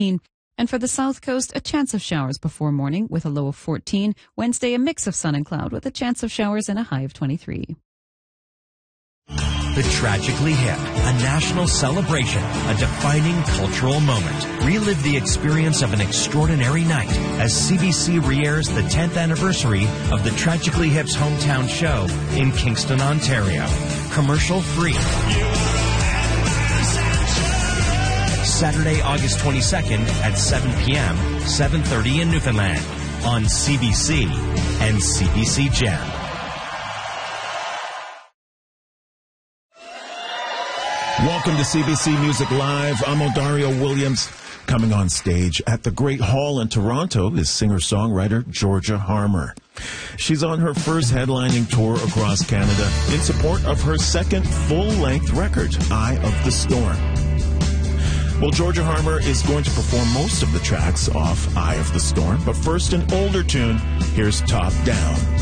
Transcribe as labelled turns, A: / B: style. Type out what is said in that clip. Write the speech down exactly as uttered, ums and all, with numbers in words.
A: And for the South Coast, a chance of showers before morning with a low of fourteen. Wednesday, a mix of sun and cloud with a chance of showers and a high of twenty-three.
B: The Tragically Hip, a national celebration, a defining cultural moment. Relive the experience of an extraordinary night as C B C re-airs the tenth anniversary of the Tragically Hip's hometown show in Kingston, Ontario. Commercial free. Saturday, August twenty-second at seven p.m., seven thirty in Newfoundland on C B C and C B C Gem.
C: Welcome to C B C Music Live. I'm Odario Williams. Coming on stage at the Great Hall in Toronto is singer-songwriter Georgia Harmer. She's on her first headlining tour across Canada in support of her second full-length record, Eye of the Storm. Well, Georgia Harmer is going to perform most of the tracks off Eye of the Storm, but first an older tune. Here's Top Down.